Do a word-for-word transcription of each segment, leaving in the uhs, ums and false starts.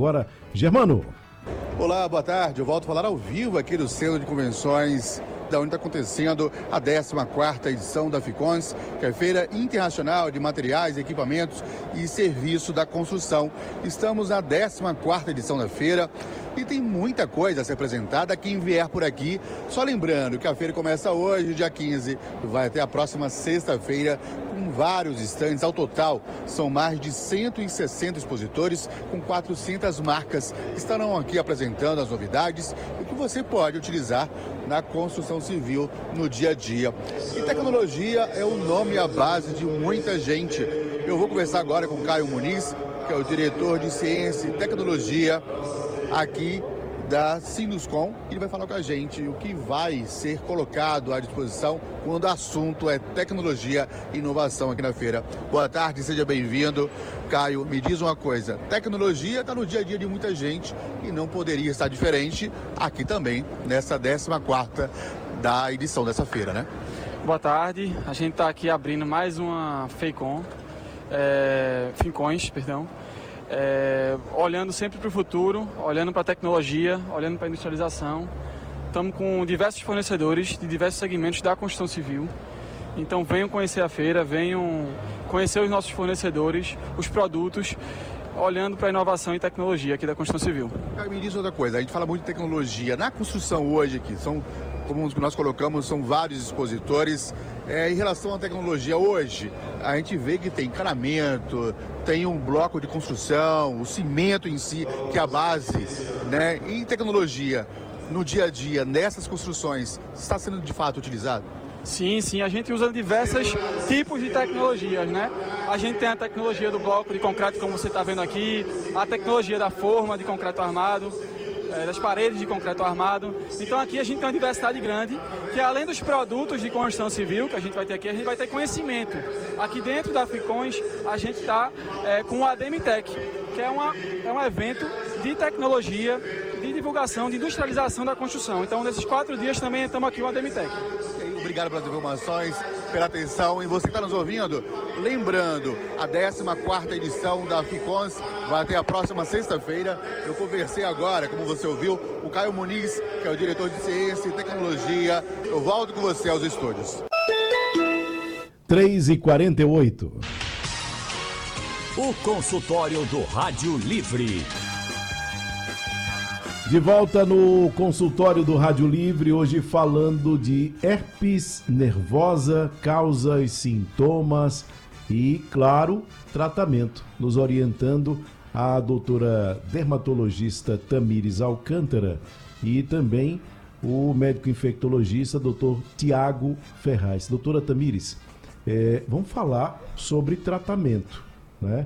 agora, Germano. Olá, boa tarde. Eu volto a falar ao vivo aqui do Centro de Convenções, da onde está acontecendo a décima quarta edição da FICONS, que é a Feira Internacional de Materiais, Equipamentos e Serviço da Construção. Estamos na décima quarta edição da feira e tem muita coisa a ser apresentada. Quem vier por aqui, só lembrando que a feira começa hoje, dia quinze, e vai até a próxima sexta-feira, com vários estandes. Ao total, são mais de cento e sessenta expositores com quatrocentas marcas que estarão aqui apresentando as novidades e que você pode utilizar na construção civil no dia a dia. E tecnologia é o nome e a base de muita gente. Eu vou conversar agora com Caio Muniz, que é o diretor de Ciência e Tecnologia aqui da Sinuscom. Ele vai falar com a gente o que vai ser colocado à disposição quando o assunto é tecnologia e inovação aqui na feira. Boa tarde, seja bem-vindo. Caio, me diz uma coisa, tecnologia está no dia a dia de muita gente e não poderia estar diferente aqui também, nessa décima quarta da edição dessa feira, né? Boa tarde, a gente está aqui abrindo mais uma FEICON, é, FICONS, perdão, é, olhando sempre para o futuro, olhando para a tecnologia, olhando para a industrialização. Estamos com diversos fornecedores de diversos segmentos da construção civil. Então venham conhecer a feira, venham conhecer os nossos fornecedores, os produtos, olhando para a inovação e tecnologia aqui da construção civil. Me diz outra coisa, a gente fala muito de tecnologia. Na construção hoje aqui, são, como nós colocamos, são vários expositores. É, em relação à tecnologia hoje, a gente vê que tem encanamento, tem um bloco de construção, o cimento em si, que é a base, né? E tecnologia, no dia a dia, nessas construções, está sendo de fato utilizado? Sim, sim, a gente usa diversos tipos de tecnologias, né? A gente tem a tecnologia do bloco de concreto, como você está vendo aqui, a tecnologia da forma de concreto armado, é, das paredes de concreto armado. Então aqui a gente tem uma diversidade grande, que além dos produtos de construção civil que a gente vai ter aqui, a gente vai ter conhecimento. Aqui dentro da FICONS, a gente está é, com o ADEMTEC, que é, uma, é um evento de tecnologia, de divulgação, de industrialização da construção. Então, nesses quatro dias também estamos aqui no ADEMTEC. Obrigado pelas informações, pela atenção. E você que está nos ouvindo, lembrando, a décima quarta edição da FICONS vai até a próxima sexta-feira. Eu conversei agora, como você ouviu, o Caio Muniz, que é o diretor de Ciência e Tecnologia. Eu volto com você aos estúdios. três e quarenta e oito. O consultório do Rádio Livre. De volta no consultório do Rádio Livre, hoje falando de herpes nervosa, causas, sintomas e, claro, tratamento. Nos orientando a doutora dermatologista Tamires Alcântara e também o médico infectologista doutor Tiago Ferraz. Doutora Tamires, é, vamos falar sobre tratamento, né?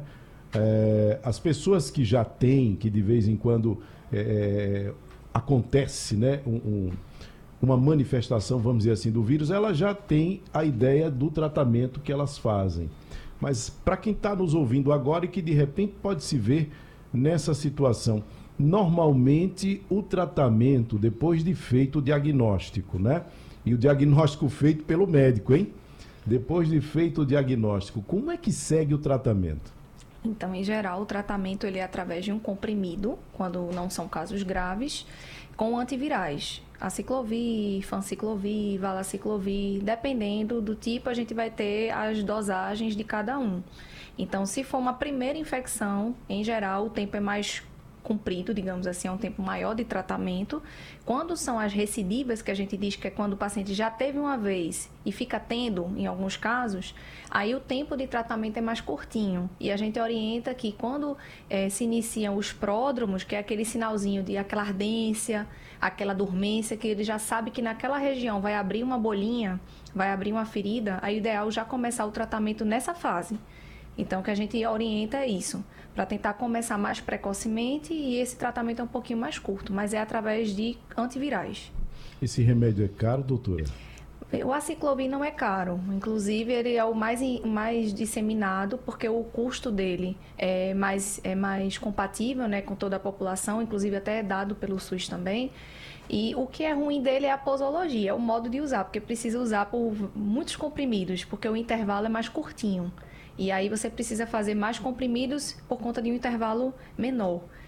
É, as pessoas que já têm, que de vez em quando é, acontece, né, um, um, uma manifestação, vamos dizer assim, do vírus, elas já têm a ideia do tratamento que elas fazem. Mas para quem está nos ouvindo agora e que de repente pode se ver nessa situação, normalmente o tratamento, depois de feito o diagnóstico, né? E o diagnóstico feito pelo médico, hein? Depois de feito o diagnóstico, como é que segue o tratamento? Então, em geral, o tratamento ele é através de um comprimido, quando não são casos graves, com antivirais. Aciclovir, fanciclovir, valaciclovir, dependendo do tipo, a gente vai ter as dosagens de cada um. Então, se for uma primeira infecção, em geral, o tempo é mais comprido, digamos assim, é um tempo maior de tratamento. Quando são as recidivas, que a gente diz que é quando o paciente já teve uma vez e fica tendo, em alguns casos, aí o tempo de tratamento é mais curtinho. E a gente orienta que quando é, se iniciam os pródromos, que é aquele sinalzinho de aquela ardência, aquela dormência, que ele já sabe que naquela região vai abrir uma bolinha, vai abrir uma ferida, aí o ideal é já começar o tratamento nessa fase. Então, o que a gente orienta é isso, para tentar começar mais precocemente, e esse tratamento é um pouquinho mais curto, mas é através de antivirais. Esse remédio é caro, doutora? O aciclovir não é caro, inclusive ele é o mais, mais disseminado, porque o custo dele é mais, é mais compatível, né, com toda a população, inclusive até é dado pelo SUS também. E o que é ruim dele é a posologia, o modo de usar, porque precisa usar por muitos comprimidos, porque o intervalo é mais curtinho. E aí você precisa fazer mais comprimidos por conta de um intervalo menor.